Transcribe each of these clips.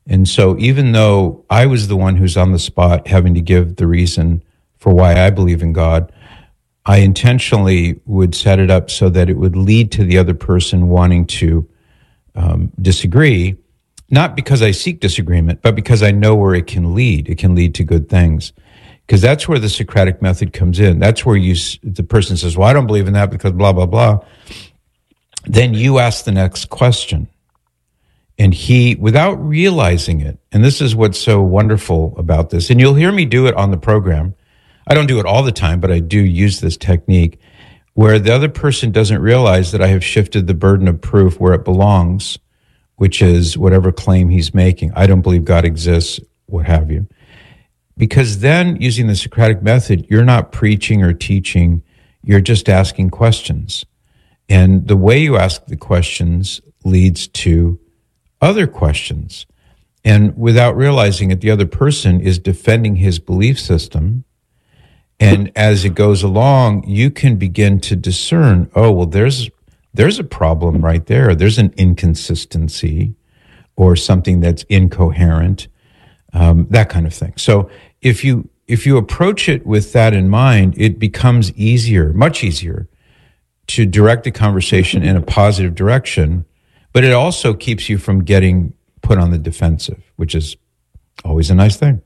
And so even though I was the one who's on the spot having to give the reason for why I believe in God, I intentionally would set it up so that it would lead to the other person wanting to disagree, not because I seek disagreement, but because I know where it can lead. It can lead to good things. Because that's where the Socratic method comes in. That's where the person says, well, I don't believe in that because blah, blah, blah. Then you ask the next question. And he, without realizing it, and this is what's so wonderful about this, and you'll hear me do it on the program. I don't do it all the time, but I do use this technique where the other person doesn't realize that I have shifted the burden of proof where it belongs, which is whatever claim he's making. I don't believe God exists, what have you. Because then, using the Socratic method, you're not preaching or teaching, you're just asking questions. And the way you ask the questions leads to other questions. And without realizing it, the other person is defending his belief system. And as it goes along, you can begin to discern, oh, well, there's a problem right there. There's an inconsistency or something that's incoherent. That kind of thing. So if you approach it with that in mind, it becomes easier, much easier, to direct the conversation in a positive direction, but it also keeps you from getting put on the defensive, which is always a nice thing.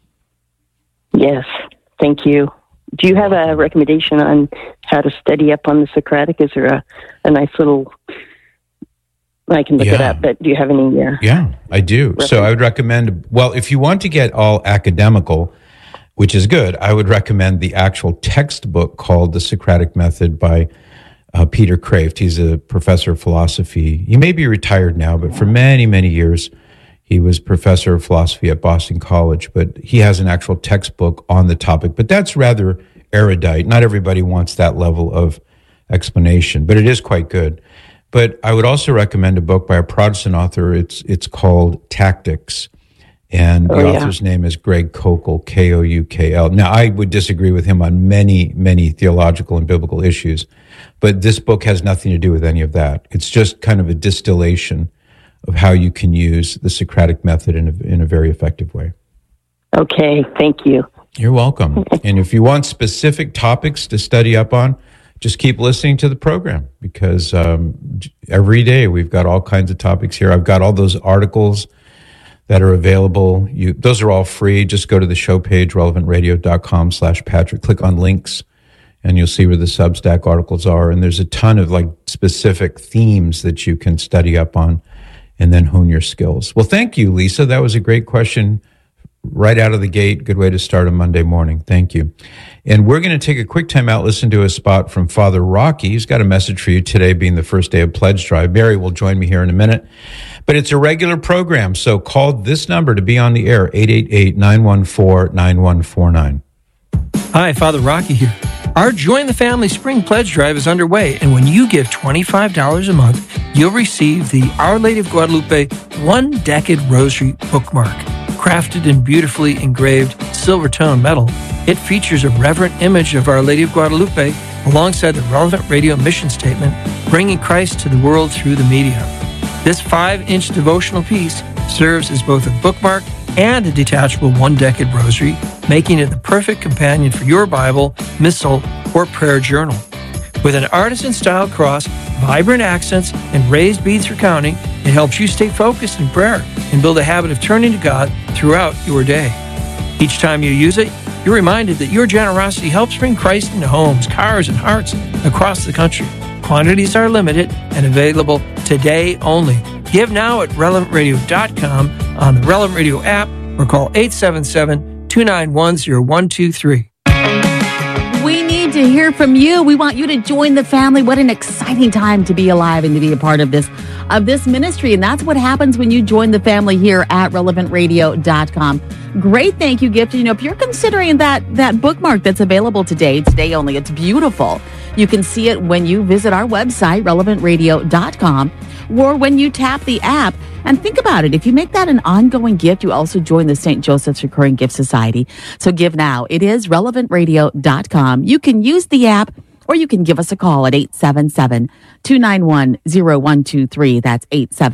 Yes, thank you. Do you have a recommendation on how to study up on the Socratic? Is there a nice little... I can look it up, but do you have any? Yeah, I do. So I would recommend, well, if you want to get all academical, which is good, I would recommend the actual textbook called The Socratic Method by Peter Kraft. He's a professor of philosophy. He may be retired now, but for many, many years, he was professor of philosophy at Boston College. But he has an actual textbook on the topic. But that's rather erudite. Not everybody wants that level of explanation, but it is quite good. But I would also recommend a book by a Protestant author. It's called Tactics, and the author's name is Greg Koukl, Koukl. Now, I would disagree with him on many, many theological and biblical issues, but this book has nothing to do with any of that. It's just kind of a distillation of how you can use the Socratic method in a very effective way. Okay, thank you. You're welcome. And if you want specific topics to study up on, just keep listening to the program, because every day we've got all kinds of topics here. I've got all those articles that are available. Those are all free. Just go to the show page, relevantradio.com/Patrick. Click on links, and you'll see where the Substack articles are. And there's a ton of specific themes that you can study up on and then hone your skills. Well, thank you, Lisa. That was a great question right out of the gate. Good way to start a Monday morning. Thank you. And we're going to take a quick time out, listen to a spot from Father Rocky. He's got a message for you today, being the first day of Pledge Drive. Mary will join me here in a minute. But it's a regular program, so call this number to be on the air, 888-914-9149. Hi, Father Rocky here. Our Join the Family Spring Pledge Drive is underway, and when you give $25 a month, you'll receive the Our Lady of Guadalupe One Decade Rosary bookmark. Crafted in beautifully engraved silver tone metal, it features a reverent image of Our Lady of Guadalupe alongside the Relevant Radio mission statement, bringing Christ to the world through the media. This 5-inch devotional piece serves as both a bookmark and a detachable one-decade rosary, making it the perfect companion for your Bible, missal, or prayer journal. With an artisan-style cross, vibrant accents, and raised beads for counting, it helps you stay focused in prayer and build a habit of turning to God throughout your day. Each time you use it, you're reminded that your generosity helps bring Christ into homes, cars, and hearts across the country. Quantities are limited and available today only. Give now at relevantradio.com, on the Relevant Radio app, or call 877-291-0123. We need to hear from you. We want you to join the family. What an exciting time to be alive and to be a part of this ministry. And that's what happens when you join the family here at relevantradio.com. Great thank you gift. If you're considering that bookmark that's available today only, it's beautiful. You can see it when you visit our website, relevantradio.com, or when you tap the app. And think about it. If you make that an ongoing gift, you also join the St. Joseph's Recurring Gift Society. So give now. It is relevantradio.com. You can use the app or you can give us a call at 877-291-0123. That's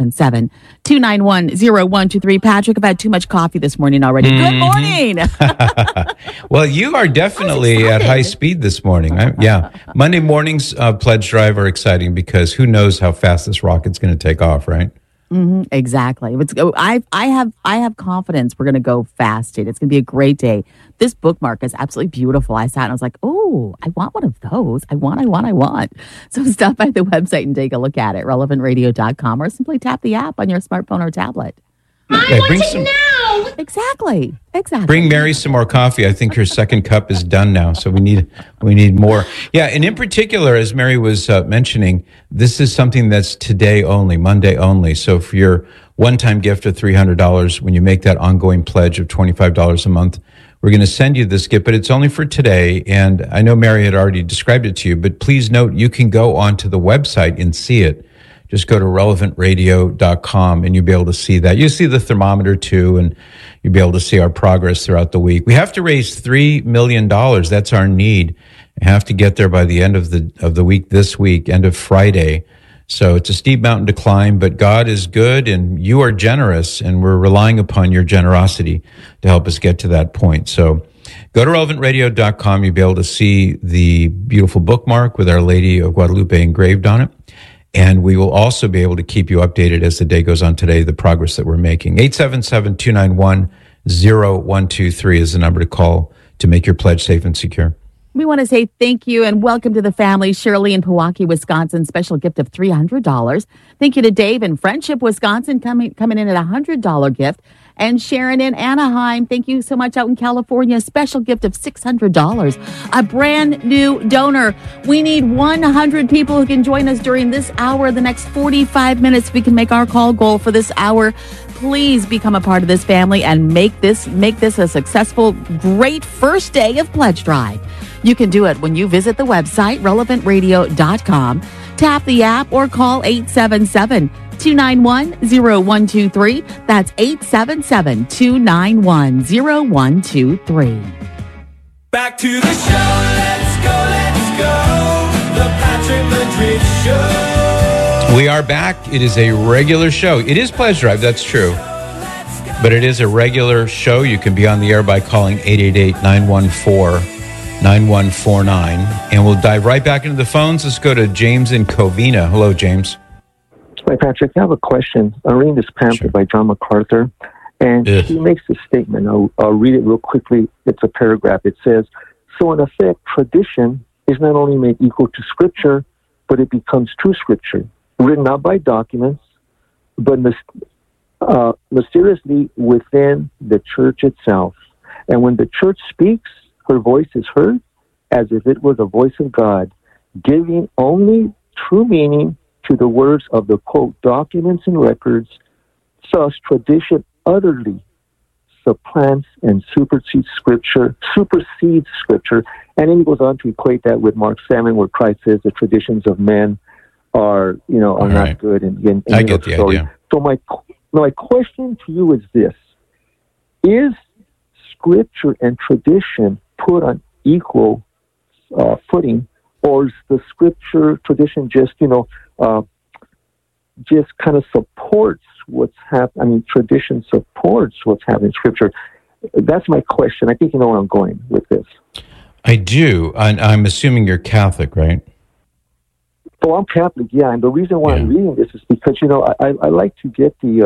877-291-0123. Patrick, I've had too much coffee this morning already. Good morning. Well, you are definitely at high speed this morning. Yeah. Monday mornings pledge drive are exciting because who knows how fast this rocket's going to take off, right? Mm-hmm, exactly. I have confidence we're going to go fast, Jade. It's going to be a great day. This bookmark is absolutely beautiful. I sat and I was like, oh, I want one of those. I want. So stop by the website and take a look at it, relevantradio.com, or simply tap the app on your smartphone or tablet. I want it now. Exactly. Bring Mary some more coffee. I think her second cup is done now, so we need more. Yeah, and in particular, as Mary was mentioning, this is something that's today only, Monday only. So for your one-time gift of $300, when you make that ongoing pledge of $25 a month, we're going to send you this gift, but it's only for today. And I know Mary had already described it to you, but please note you can go onto the website and see it. Just go to relevantradio.com and you'll be able to see that. You'll see the thermometer too, and you'll be able to see our progress throughout the week. We have to raise $3 million. That's our need. We have to get there by the end of the week this week, end of Friday. So it's a steep mountain to climb, but God is good and you are generous, and we're relying upon your generosity to help us get to that point. So go to relevantradio.com. You'll be able to see the beautiful bookmark with Our Lady of Guadalupe engraved on it. And we will also be able to keep you updated as the day goes on today, the progress that we're making. 877-291-0123 is the number to call to make your pledge safe and secure. We want to say thank you and welcome to the family. Shirley in Pewaukee, Wisconsin, special gift of $300. Thank you to Dave in Friendship, Wisconsin, coming in at $100 gift. And Sharon in Anaheim, thank you so much, out in California, special gift of $600. A brand new donor. We need 100 people who can join us during this hour. The next 45 minutes, we can make our call goal for this hour. Please become a part of this family and make this a successful, great first day of Pledge Drive. You can do it when you visit the website, relevantradio.com, tap the app, or call 877-291-0123. That's 877-291-0123. Back to the show. Let's go. The Patrick Madrid Show. We are back. It is a regular show. It is Pledge Drive, that's true. But it is a regular show. You can be on the air by calling 888-914-9149. And we'll dive right back into the phones. Let's go to James in Covina. Hello, James. Hi, Patrick. I have a question. I'm reading this pamphlet by John MacArthur, and he makes a statement. I'll read it real quickly. It's a paragraph. It says, so in effect, tradition is not only made equal to Scripture, but it becomes true Scripture, written not by documents, but mysteriously within the church itself. And when the church speaks, her voice is heard as if it were the voice of God, giving only true meaning to the words of the, quote, documents and records. Thus, tradition utterly supplants and supersedes Scripture. And then he goes on to equate that with Mark 7, where Christ says the traditions of men are not good. And I get the idea. So my question to you is this. Is Scripture and tradition put on equal footing, or is the Scripture tradition just kind of supports what's happening? I mean, tradition supports what's happening in Scripture. That's my question. I think you know where I'm going with this. I do. I'm assuming you're Catholic, right? Oh, I'm Catholic, yeah. And the reason why I'm reading this is because, I like to get the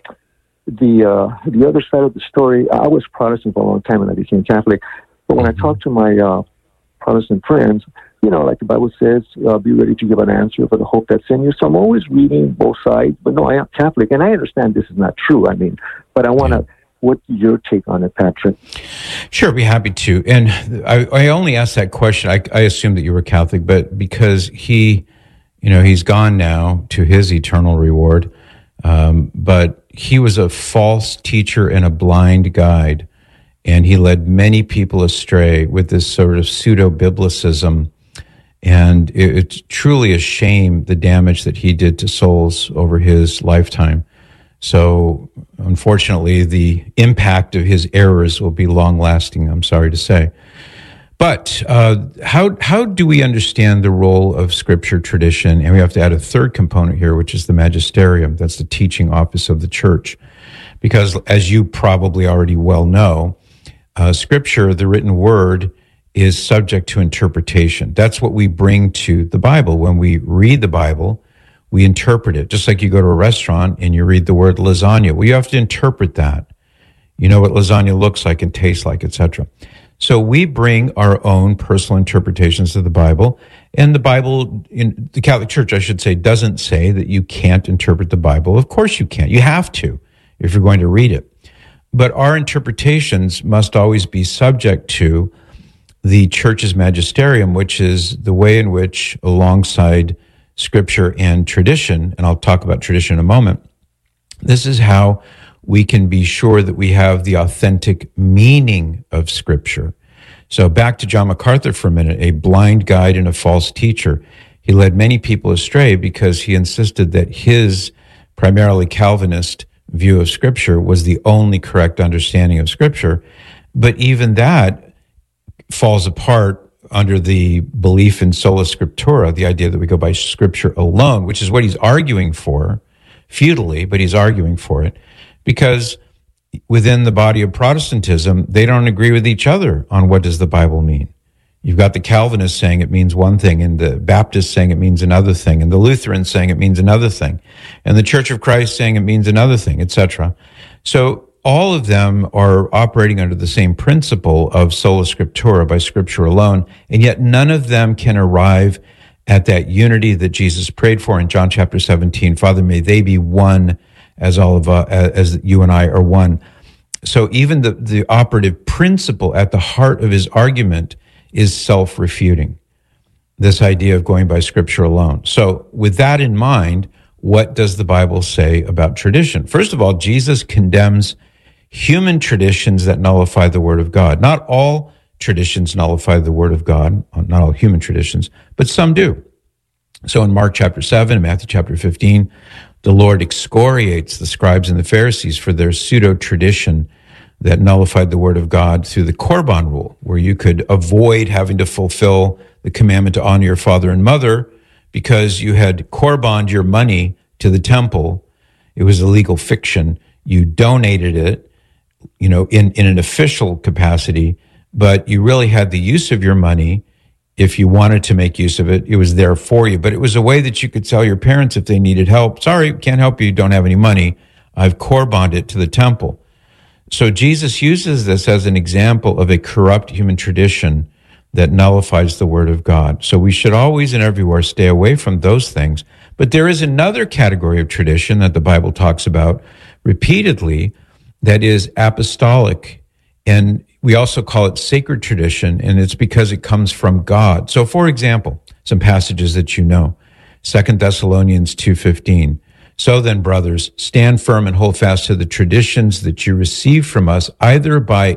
other side of the story. I was Protestant for a long time when I became Catholic. But when I talk to my Protestant friends, like the Bible says, be ready to give an answer for the hope that's in you. So I'm always reading both sides. But no, I am Catholic, and I understand this is not true. But I want to, what's your take on it, Patrick? Sure, be happy to. And I only asked that question. I assumed that you were Catholic, but because he's gone now to his eternal reward. But he was a false teacher and a blind guide. And he led many people astray with this sort of pseudo-biblicism. And it's truly a shame, the damage that he did to souls over his lifetime. So, unfortunately, the impact of his errors will be long-lasting, I'm sorry to say. But how do we understand the role of Scripture, tradition? And we have to add a third component here, which is the magisterium. That's the teaching office of the church. Because as you probably already well know, Scripture, the written word, is subject to interpretation. That's what we bring to the Bible. When we read the Bible, we interpret it. Just like you go to a restaurant and you read the word lasagna. Well, you have to interpret that. You know what lasagna looks like and tastes like, etc. So we bring our own personal interpretations of the Bible. And the Bible, in the Catholic Church, I should say, doesn't say that you can't interpret the Bible. Of course you can. You have to if you're going to read it. But our interpretations must always be subject to the Church's magisterium, which is the way in which, alongside Scripture and tradition, and I'll talk about tradition in a moment, this is how we can be sure that we have the authentic meaning of Scripture. So back to John MacArthur for a minute, a blind guide and a false teacher. He led many people astray because he insisted that his primarily Calvinist view of Scripture was the only correct understanding of Scripture. But even that falls apart under the belief in sola scriptura, the idea that we go by Scripture alone, which is what he's arguing for, futilely, but he's arguing for it, because within the body of Protestantism, they don't agree with each other on what does the Bible mean. You've got the Calvinists saying it means one thing, and the Baptists saying it means another thing, and the Lutherans saying it means another thing, and the Church of Christ saying it means another thing, etc. So all of them are operating under the same principle of sola scriptura, by Scripture alone, and yet none of them can arrive at that unity that Jesus prayed for in John chapter 17. Father, may they be one as as you and I are one. So even the operative principle at the heart of his argument is self-refuting, this idea of going by Scripture alone. So with that in mind, what does the Bible say about tradition? First of all, Jesus condemns human traditions that nullify the Word of God. Not all traditions nullify the Word of God, not all human traditions, but some do. So in Mark chapter 7, Matthew chapter 15, the Lord excoriates the scribes and the Pharisees for their pseudo-tradition that nullified the Word of God through the Korban rule, where you could avoid having to fulfill the commandment to honor your father and mother because you had Korbaned your money to the temple. It was a legal fiction. You donated it, in an official capacity, but you really had the use of your money. If you wanted to make use of it, it was there for you. But it was a way that you could tell your parents if they needed help, sorry, can't help you, don't have any money. I've Korbaned it to the temple. So Jesus uses this as an example of a corrupt human tradition that nullifies the Word of God. So we should always and everywhere stay away from those things. But there is another category of tradition that the Bible talks about repeatedly that is apostolic, and we also call it sacred tradition, and it's because it comes from God. So, for example, some passages that you know, 2 Thessalonians 2:15. So then, brothers, stand firm and hold fast to the traditions that you received from us, either by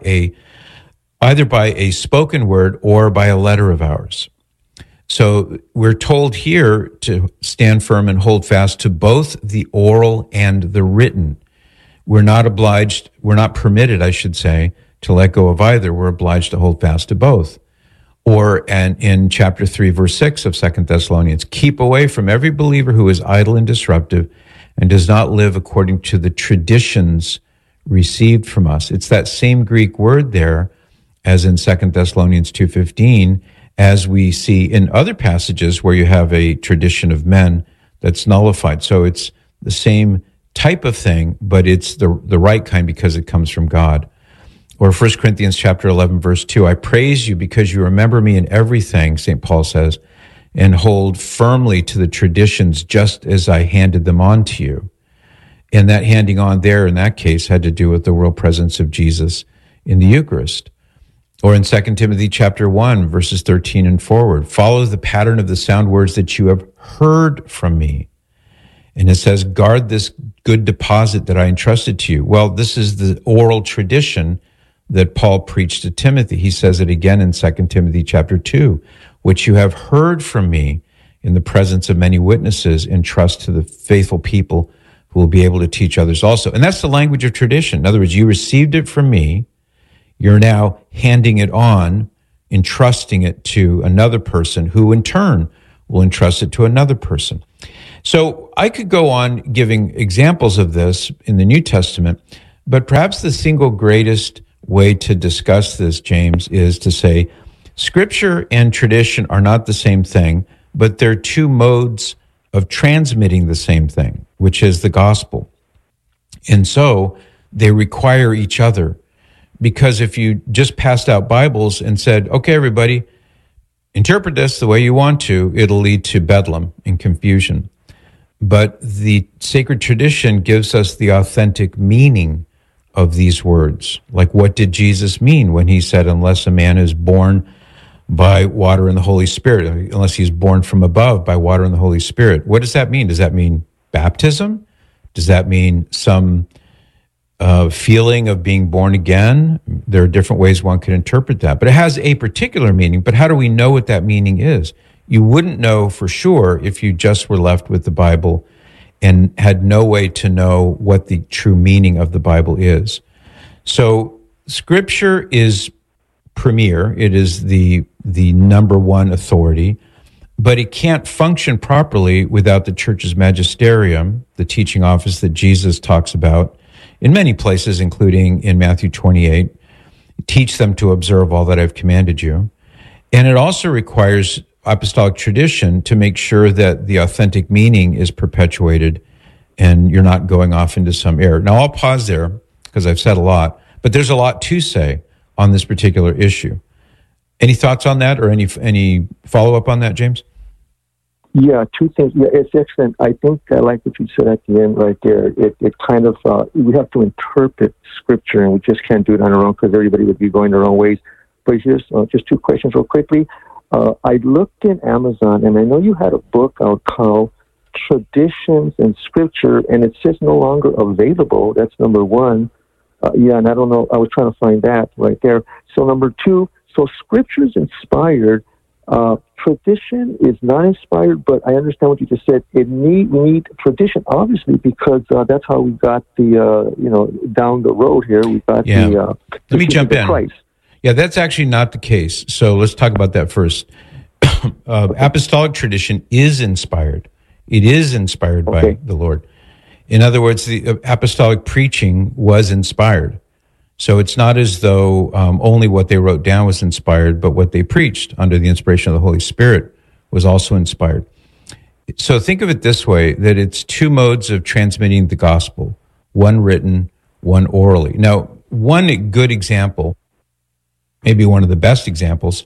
a spoken word or by a letter of ours. So we're told here to stand firm and hold fast to both the oral and the written. We're not permitted, I should say, to let go of either. We're obliged to hold fast to both. And in chapter 3, verse 6 of 2 Thessalonians, keep away from every believer who is idle and disruptive and does not live according to the traditions received from us. It's that same Greek word there as in 2 Thessalonians 2:15, as we see in other passages where you have a tradition of men that's nullified. So it's the same type of thing, but it's the right kind because it comes from God. Or 1 Corinthians chapter 11, verse 2, I praise you because you remember me in everything, St. Paul says, and hold firmly to the traditions just as I handed them on to you. And that handing on there, in that case, had to do with the real presence of Jesus in the Eucharist. Or in 2 Timothy chapter 1, verses 13 and forward, follow the pattern of the sound words that you have heard from me. And it says, guard this good deposit that I entrusted to you. Well, this is the oral tradition that Paul preached to Timothy. He says it again in 2 Timothy chapter 2, which you have heard from me in the presence of many witnesses, entrust to the faithful people who will be able to teach others also. And that's the language of tradition. In other words, you received it from me. You're now handing it on entrusting it to another person who in turn will entrust it to another person. So I could go on giving examples of this in the New Testament, but perhaps the single greatest way to discuss this, James, is to say Scripture and tradition are not the same thing, but they're two modes of transmitting the same thing, which is the gospel. And so they require each other, because if you just passed out Bibles and said, okay, everybody, interpret this the way you want to, it'll lead to bedlam and confusion. But the sacred tradition gives us the authentic meaning of these words. Like, what did Jesus mean when he said, unless a man is born by water and the Holy Spirit, unless he's born from above by water and the Holy Spirit? What does that mean? Does that mean baptism? Does that mean some feeling of being born again? There are different ways one could interpret that, but it has a particular meaning. But how do we know what that meaning is? You wouldn't know for sure if you just were left with the Bible and had no way to know what the true meaning of the Bible is. So Scripture is premier. It is the number one authority, but it can't function properly without the church's magisterium, the teaching office that Jesus talks about in many places, including in Matthew 28. Teach them to observe all that I've commanded you. And it also requires apostolic tradition to make sure that the authentic meaning is perpetuated and you're not going off into some error. Now, I'll pause there because I've said a lot, but there's a lot to say on this particular issue. Any thoughts on that, or any follow-up on that, James? Yeah, two things. Yeah, it's excellent. I think I like what you said at the end right there. It kind of, we have to interpret Scripture, and we just can't do it on our own because everybody would be going their own ways. But here's just two questions real quickly. I looked in Amazon, and I know you had a book out called Traditions and Scripture, and it says no longer available. That's number one. And I don't know. I was trying to find that right there. So number two, so Scripture is inspired. Tradition is not inspired, but I understand what you just said. We need tradition, obviously, because that's how we got the, down the road here. We got Let me jump in. Christ. Yeah, that's actually not the case. So let's talk about that first. Apostolic tradition is inspired. It is inspired by the Lord. In other words, the apostolic preaching was inspired. So it's not as though only what they wrote down was inspired, but what they preached under the inspiration of the Holy Spirit was also inspired. So think of it this way, that it's two modes of transmitting the gospel, one written, one orally. Now, one good example, maybe one of the best examples,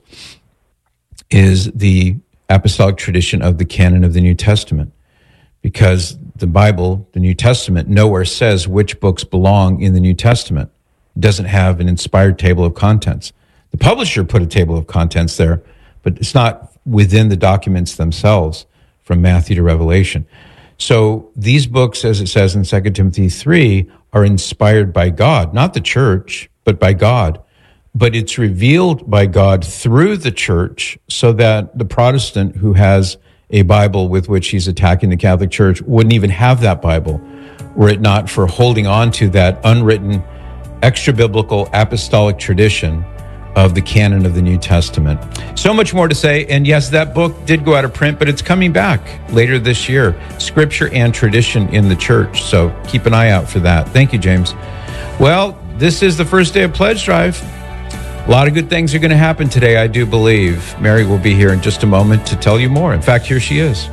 is the apostolic tradition of the canon of the New Testament. Because the Bible, the New Testament, nowhere says which books belong in the New Testament. It doesn't have an inspired table of contents. The publisher put a table of contents there, but it's not within the documents themselves from Matthew to Revelation. So these books, as it says in 2 Timothy 3, are inspired by God, not the church, but by God. But it's revealed by God through the church so that the Protestant who has a Bible with which he's attacking the Catholic Church wouldn't even have that Bible were it not for holding on to that unwritten, extra-biblical apostolic tradition of the canon of the New Testament. So much more to say, and yes, that book did go out of print, but it's coming back later this year, Scripture and Tradition in the Church, so keep an eye out for that. Thank you, James. Well, this is the first day of Pledge Drive. A lot of good things are going to happen today, I do believe. Mary will be here in just a moment to tell you more. In fact, here she is.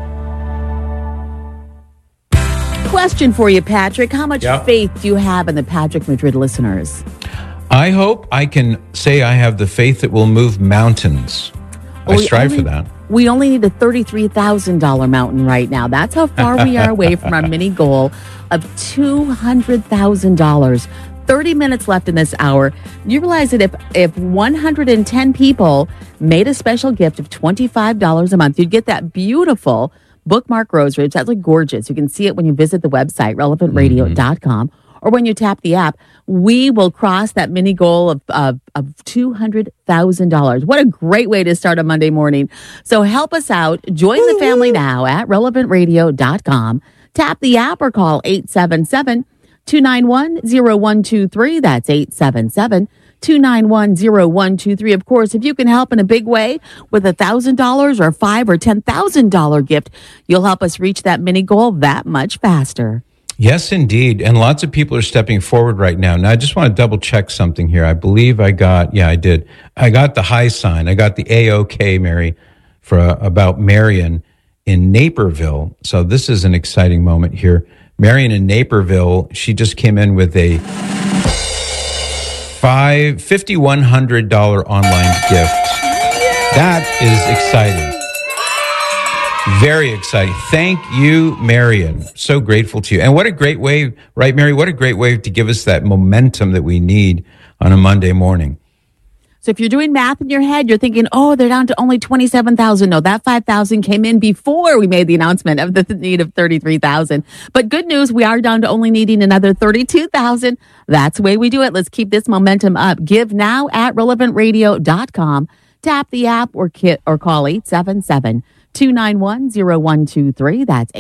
Question for you, Patrick. How much faith do you have in the Patrick Madrid listeners? I hope I can say I have the faith that will move mountains. I strive for that. We only need a $33,000 mountain right now. That's how far we are away from our mini goal of $200,000. 30 minutes left in this hour. You realize that if 110 people made a special gift of $25 a month, you'd get that beautiful bookmark rosary. It's absolutely gorgeous. You can see it when you visit the website, relevantradio.com, or when you tap the app. We will cross that mini goal of $200,000. What a great way to start a Monday morning. So help us out. Join the family now at relevantradio.com. Tap the app or call 877-291-0123. That's 291-0123. Of course, if you can help in a big way with $1,000 or $5,000 or $10,000 gift, you'll help us reach that mini goal that much faster. Yes, indeed. And lots of people are stepping forward right now. Now, I just want to double check something here. I believe I got the high sign. I got the A-OK, Mary, for about Marion in Naperville. So this is an exciting moment here. Marion in Naperville, she just came in with a $5,100 online gift. That is exciting. Very exciting. Thank you, Marion. So grateful to you. And what a great way, right, Mary? What a great way to give us that momentum that we need on a Monday morning. So if you're doing math in your head, you're thinking, oh, they're down to only 27,000. No, that 5,000 came in before we made the announcement of the need of 33,000. But good news, we are down to only needing another 32,000. That's the way we do it. Let's keep this momentum up. Give now at relevantradio.com. Tap the app or call 877-291-0123. That's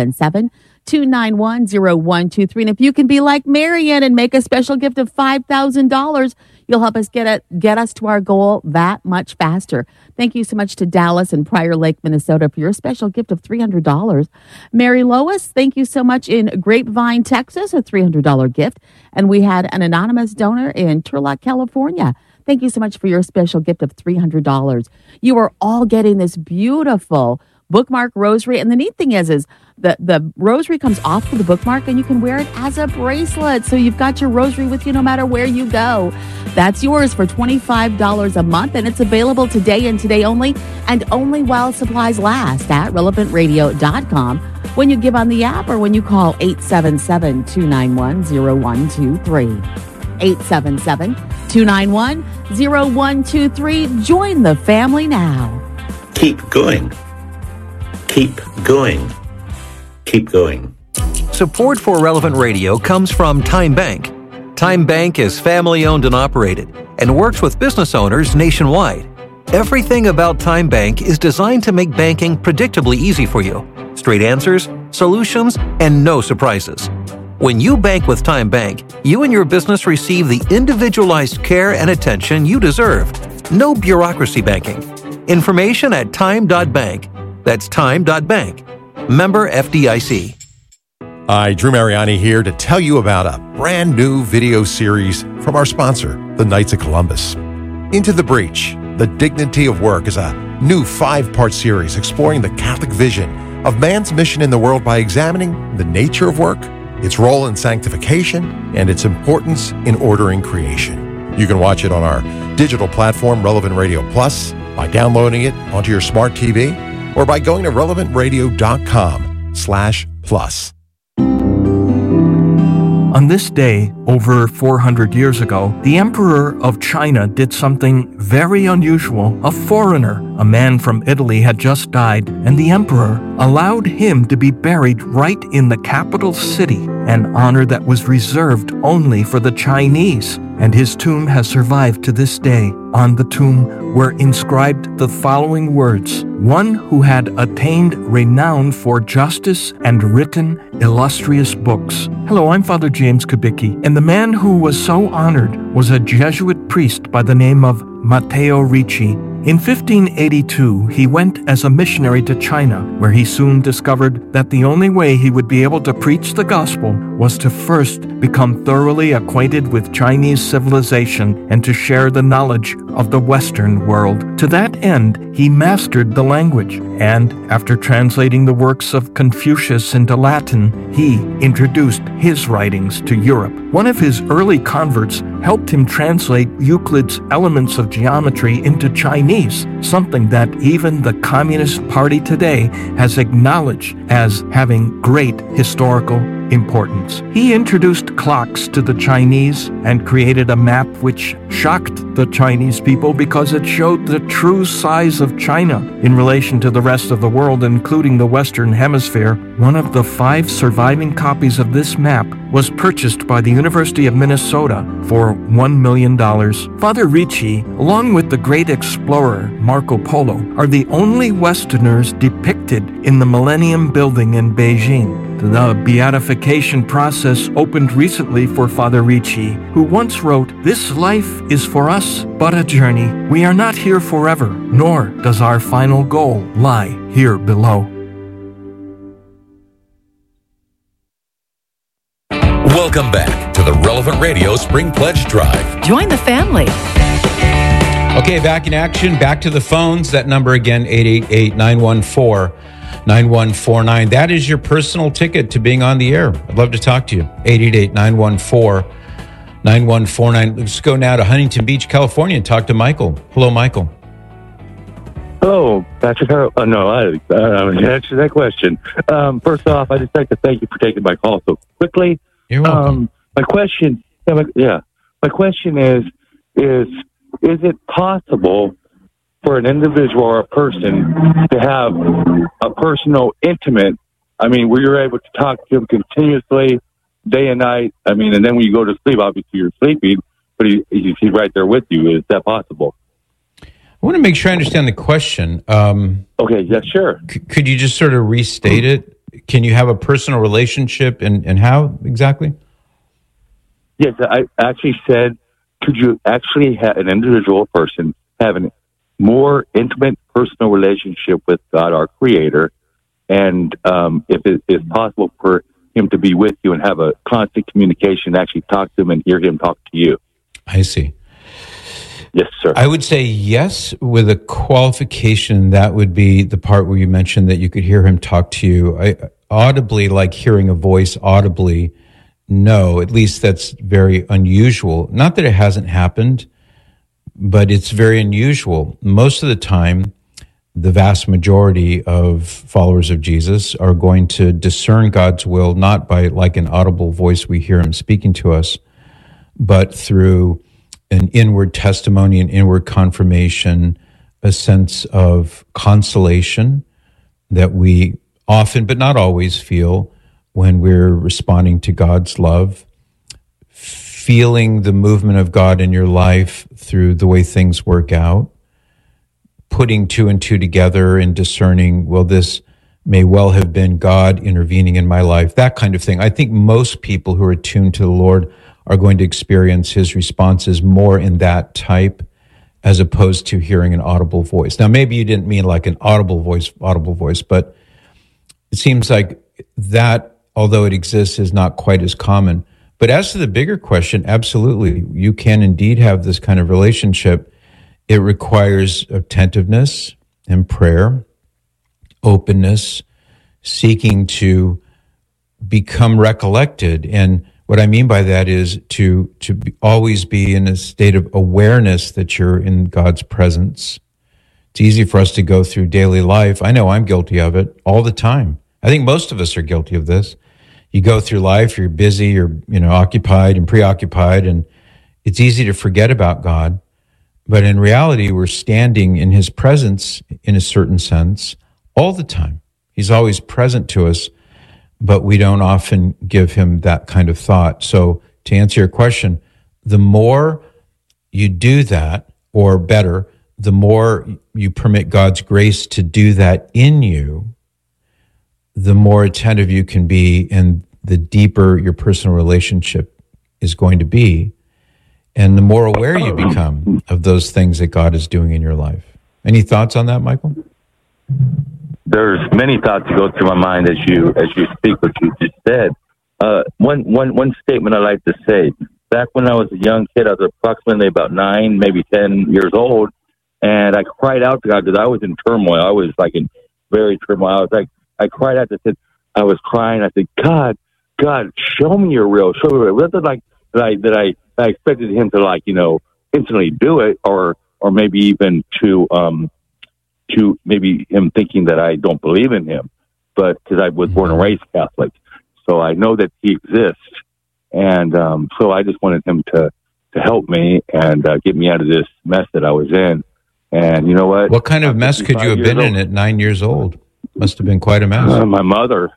877-291-0123. And if you can be like Marianne and make a special gift of $5,000, you'll help us get us to our goal that much faster. Thank you so much to Dallas and Prior Lake, Minnesota for your special gift of $300. Mary Lois, thank you so much in Grapevine, Texas, a $300 gift. And we had an anonymous donor in Turlock, California. Thank you so much for your special gift of $300. You are all getting this beautiful bookmark rosary. And the neat thing is the rosary comes off of the bookmark and you can wear it as a bracelet. So you've got your rosary with you no matter where you go. That's yours for $25 a month. And it's available today and today only, and only while supplies last at relevantradio.com when you give on the app or when you call 877-291-0123. 877-291-0123. Join the family now. Keep going. Keep going. Keep going. Support for Relevant Radio comes from Time Bank. Time Bank is family-owned and operated and works with business owners nationwide. Everything about Time Bank is designed to make banking predictably easy for you. Straight answers, solutions, and no surprises. When you bank with Time Bank, you and your business receive the individualized care and attention you deserve. No bureaucracy banking. Information at time.bank. That's time.bank. Member FDIC. Hi, Drew Mariani here to tell you about a brand new video series from our sponsor, the Knights of Columbus. Into the Breach, The Dignity of Work is a new 5-part series exploring the Catholic vision of man's mission in the world by examining the nature of work, its role in sanctification, and its importance in ordering creation. You can watch it on our digital platform, Relevant Radio Plus, by downloading it onto your smart TV, or by going to relevantradio.com/plus. On this day, over 400 years ago, the Emperor of China did something very unusual. A foreigner, a man from Italy, had just died, and the Emperor allowed him to be buried right in the capital city, an honor that was reserved only for the Chinese. And his tomb has survived to this day. On the tomb were inscribed the following words: one who had attained renown for justice and written illustrious books. Hello, I'm Father James Kubicki, and the man who was so honored was a Jesuit priest by the name of Matteo Ricci. In 1582, he went as a missionary to China, where he soon discovered that the only way he would be able to preach the gospel was to first become thoroughly acquainted with Chinese civilization and to share the knowledge of the Western world. To that end, he mastered the language, and after translating the works of Confucius into Latin, he introduced his writings to Europe. One of his early converts helped him translate Euclid's Elements of Geometry into Chinese, something that even the Communist Party today has acknowledged as having great historical importance. He introduced clocks to the Chinese and created a map which shocked the Chinese people because it showed the true size of China in relation to the rest of the world, including the Western Hemisphere. One of the 5 surviving copies of this map was purchased by the University of Minnesota for $1 million. Father Ricci, along with the great explorer Marco Polo, are the only Westerners depicted in the Millennium Building in Beijing. The beatification process opened recently for Father Ricci, who once wrote, "This life is for us but a journey. We are not here forever, nor does our final goal lie here below. Welcome back to the Relevant Radio Spring Pledge Drive. Join the family. Okay, back in action, back to the phones. That number again, 888-914-9149. That is your personal ticket to being on the air. I'd love to talk to you. 888-914-9149. Let's go now to Huntington Beach, California, and talk to Michael. Hello, Michael. Hello, Patrick. Answer that question. First off, I'd just like to thank you for taking my call so quickly. You're welcome. My question is it possible for an individual or a person to have a personal, intimate, where you're able to talk to him continuously, day and night? And then when you go to sleep, obviously you're sleeping, but he's right there with you. Is that possible? I want to make sure I understand the question. Okay, yeah, sure. Could you just sort of restate it? Can you have a personal relationship, and how exactly? Yes, I actually said, could you actually have an individual person have a more intimate personal relationship with God, our Creator, and if it is possible for him to be with you and have a constant communication, actually talk to him and hear him talk to you? I see. Yes, sir. I would say yes, with a qualification. That would be the part where you mentioned that you could hear him talk to you. Audibly, like hearing a voice audibly, no, at least that's very unusual. Not that it hasn't happened, but it's very unusual. Most of the time, the vast majority of followers of Jesus are going to discern God's will, not by like an audible voice we hear him speaking to us, but through an inward testimony, an inward confirmation, a sense of consolation that we often, but not always, feel when we're responding to God's love, feeling the movement of God in your life through the way things work out, putting two and two together and discerning, well, this may well have been God intervening in my life, that kind of thing. I think most people who are attuned to the Lord are going to experience his responses more in that type as opposed to hearing an audible voice. Now, maybe you didn't mean like an audible voice, but it seems like that, although it exists, is not quite as common. But as to the bigger question, absolutely, you can indeed have this kind of relationship. It requires attentiveness and prayer, openness, seeking to become recollected. And what I mean by that is to always be in a state of awareness that you're in God's presence. It's easy for us to go through daily life. I know I'm guilty of it all the time. I think most of us are guilty of this. You go through life, you're busy, you're occupied and preoccupied, and it's easy to forget about God. But in reality, we're standing in his presence in a certain sense all the time. He's always present to us, but we don't often give him that kind of thought. So to answer your question, the more you do that, or better, the more you permit God's grace to do that in you, the more attentive you can be and the deeper your personal relationship is going to be, and the more aware you become of those things that God is doing in your life. Any thoughts on that, Michael? There's many thoughts that go through my mind as you speak what you just said. One statement I like to say. Back when I was a young kid, I was approximately about 9, maybe 10 years old, and I cried out to God because I was in turmoil. I was like in very turmoil. I cried out. I was crying. I said, God, show me your real. Show me your real. It wasn't like that I expected him to instantly do it, or maybe even to maybe him thinking that I don't believe in him, but because I was born and raised Catholic, so I know that he exists, and so I just wanted him to help me and get me out of this mess that I was in. And you know what? What kind of mess could you have been in at 9 years old? Must have been quite a mess. My mother.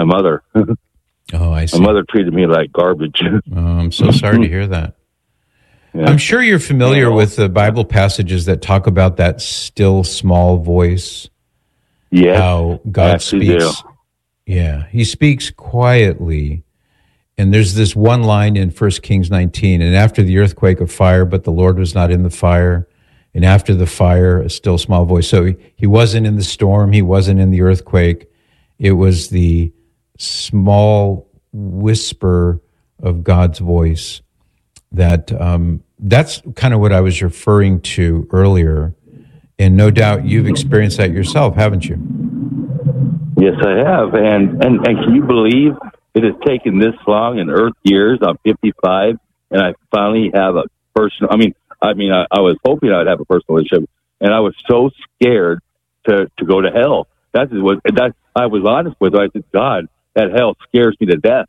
Oh, I see. My mother treated me like garbage. Oh, I'm so sorry to hear that. Yeah. I'm sure you're familiar with the Bible passages that talk about that still small voice. Yeah. How God speaks. Yeah. He speaks quietly And there's this one line in 1 Kings 19, and after the earthquake, a fire, but the Lord was not in the fire. And after the fire, a still small voice. So he wasn't in the storm. He wasn't in the earthquake. It was the small whisper of God's voice that's kind of what I was referring to earlier. And no doubt you've experienced that yourself, haven't you? Yes, I have. And can you believe it has taken this long in Earth years? I'm 55, and I finally have a personal. I was hoping I'd have a personal relationship, and I was so scared to go to hell. That I was honest with her. I said, God, that hell scares me to death.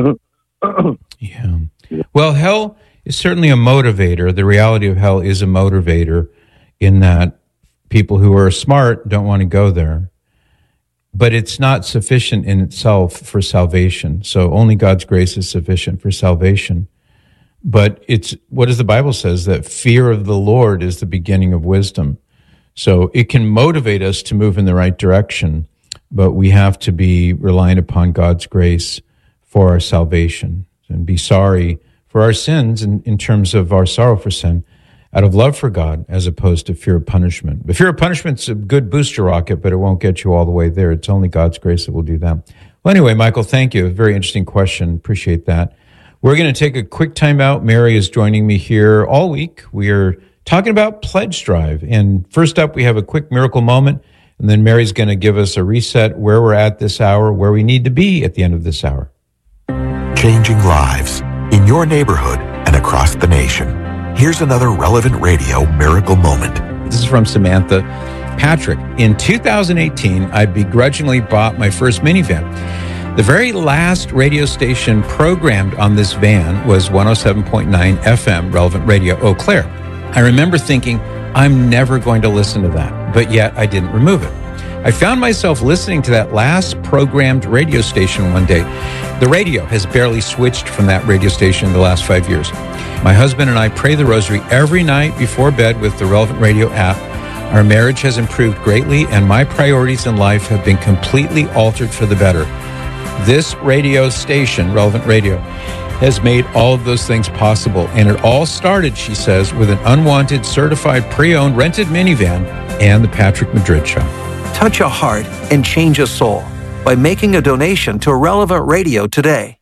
Yeah. Well, hell is certainly a motivator. The reality of hell is a motivator in that people who are smart don't want to go there. But it's not sufficient in itself for salvation. So only God's grace is sufficient for salvation. But it's what does the Bible says? That fear of the Lord is the beginning of wisdom. So it can motivate us to move in the right direction, but we have to be reliant upon God's grace for our salvation and be sorry for our sins in terms of our sorrow for sin out of love for God as opposed to fear of punishment. But fear of punishment's a good booster rocket, but it won't get you all the way there. It's only God's grace that will do that. Well, anyway, Michael, thank you. Very interesting question. Appreciate that. We're going to take a quick time out. Mary is joining me here all week. We are talking about Pledge Drive. And first up, we have a quick miracle moment. And then Mary's going to give us a reset where we're at this hour, where we need to be at the end of this hour. Changing lives in your neighborhood and across the nation. Here's another Relevant Radio miracle moment. This is from Samantha. Patrick, in 2018, I begrudgingly bought my first minivan. The very last radio station programmed on this van was 107.9 FM Relevant Radio Eau Claire. I remember thinking, I'm never going to listen to that, but yet I didn't remove it. I found myself listening to that last programmed radio station one day. The radio has barely switched from that radio station in the last 5 years. My husband and I pray the rosary every night before bed with the Relevant Radio app. Our marriage has improved greatly, and my priorities in life have been completely altered for the better. This radio station, Relevant Radio, has made all of those things possible. And it all started, she says, with an unwanted, certified, pre-owned, rented minivan and the Patrick Madrid Show. Touch a heart and change a soul by making a donation to Relevant Radio today.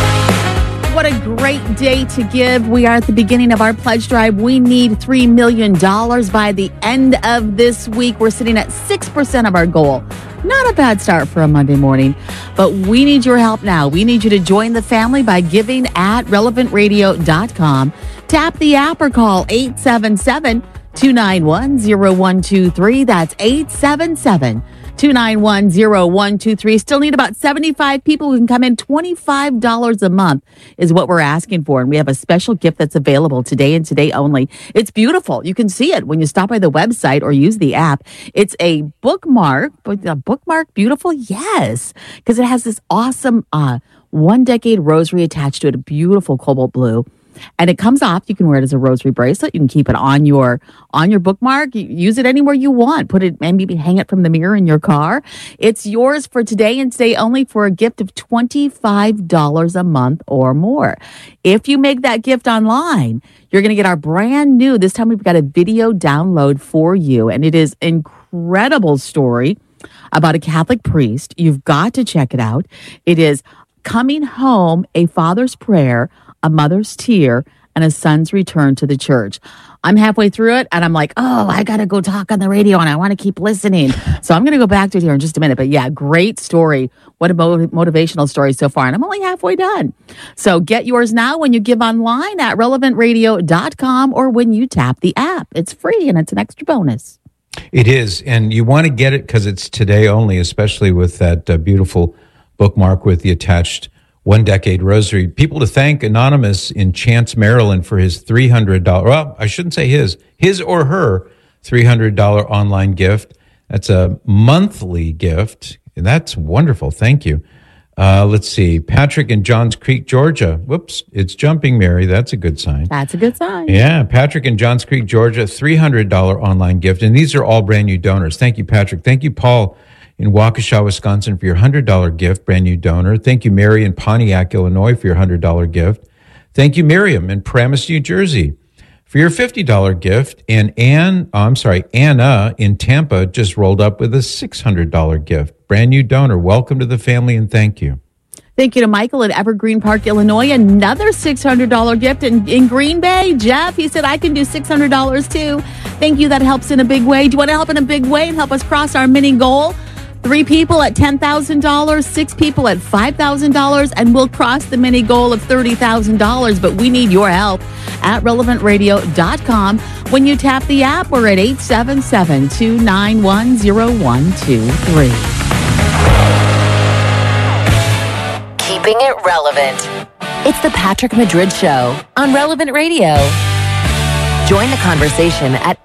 What a great day to give. We are at the beginning of our pledge drive. We need $3 million by the end of this week. We're sitting at 6% of our goal. Not a bad start for a Monday morning, but we need your help now. We need you to join the family by giving at relevantradio.com. Tap the app or call 877-291-0123. That's 877-291-0123. Still need about 75 people who can come in. $25 a month is what we're asking for. And we have a special gift that's available today and today only. It's beautiful. You can see it when you stop by the website or use the app. It's a bookmark. A bookmark beautiful? Yes. Because it has this awesome 1 decade rosary attached to it. A beautiful cobalt blue. And it comes off. You can wear it as a rosary bracelet. You can keep it on your bookmark. You use it anywhere you want. Put it, maybe hang it from the mirror in your car. It's yours for today and today only for a gift of $25 a month or more. If you make that gift online, you're going to get our brand new, this time we've got a video download for you. And it is an incredible story about a Catholic priest. You've got to check it out. It is Coming Home, a Father's Prayer, a Mother's Tear, and a Son's Return to the Church. I'm halfway through it, and I'm like, oh, I got to go talk on the radio, and I want to keep listening. So I'm going to go back to it here in just a minute. But yeah, great story. What a motivational story so far. And I'm only halfway done. So get yours now when you give online at relevantradio.com or when you tap the app. It's free, and it's an extra bonus. It is, and you want to get it because it's today only, especially with that beautiful bookmark with the attached 1 decade rosary. People to thank Anonymous in Chance, Maryland for his $300, well, I shouldn't say his or her $300 online gift. That's a monthly gift, and that's wonderful. Thank you. Let's see. Patrick in Johns Creek, Georgia. Whoops, it's jumping, Mary. That's a good sign. That's a good sign. Yeah, Patrick in Johns Creek, Georgia, $300 online gift. And these are all brand new donors. Thank you, Patrick. Thank you, Paul in Waukesha, Wisconsin for your $100 gift, brand new donor. Thank you, Mary in Pontiac, Illinois for your $100 gift. Thank you, Miriam in Paramus, New Jersey for your $50 gift. And Anna in Tampa just rolled up with a $600 gift. Brand new donor. Welcome to the family and thank you. Thank you to Michael in Evergreen Park, Illinois. Another $600 gift in Green Bay. Jeff, he said, I can do $600 too. Thank you. That helps in a big way. Do you want to help in a big way and help us cross our mini goal? 3 people at $10,000, 6 people at $5,000, and we'll cross the mini goal of $30,000. But we need your help at relevantradio.com. When you tap the app, we're at 877-291-0123. Keeping it relevant. It's the Patrick Madrid Show on Relevant Radio. Join the conversation at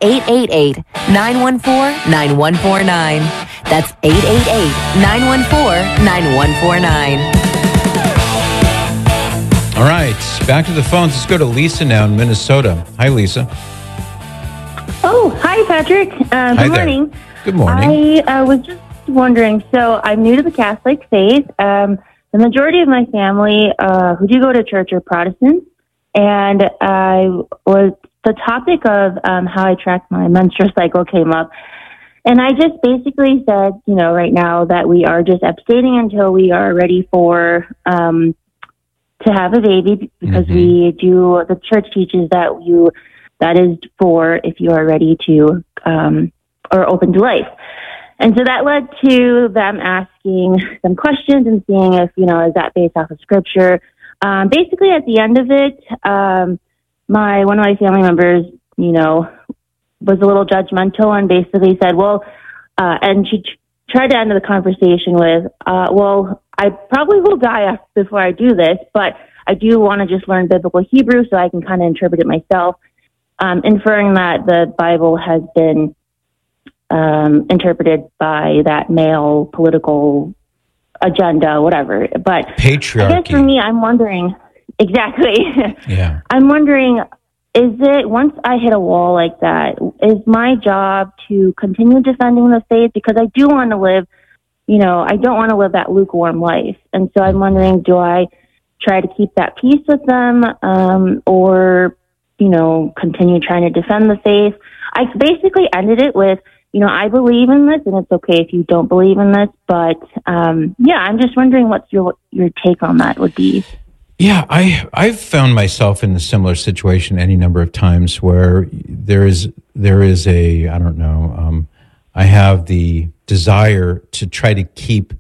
888-914-9149. That's 888-914-9149. All right, back to the phones. Let's go to Lisa now in Minnesota. Hi, Lisa. Oh, hi, Patrick. Good morning. Good morning. I was just wondering, so I'm new to the Catholic faith. The majority of my family who do go to church are Protestants, and the topic of how I track my menstrual cycle came up. And I just basically said, right now that we are just abstaining until we are ready for to have a baby, because the church teaches that is for if you are ready to or open to life. And so that led to them asking some questions and seeing if, is that based off of scripture? Basically, at the end of it, one of my family members, was a little judgmental and basically said, and she tried to end the conversation with, I probably will die before I do this, but I do want to just learn biblical Hebrew so I can kind of interpret it myself, inferring that the Bible has been interpreted by that male political agenda, whatever. But patriarchy. I guess for me, I'm wondering, exactly. Yeah. I'm wondering, is it, once I hit a wall like that, is my job to continue defending the faith? Because I do want to live, I don't want to live that lukewarm life. And so I'm wondering, do I try to keep that peace with them, or, continue trying to defend the faith? I basically ended it with, I believe in this, and it's okay if you don't believe in this. But I'm just wondering what your take on that would be. Yeah, I've found myself in a similar situation any number of times where there is a, I don't know, I have the desire to try to keep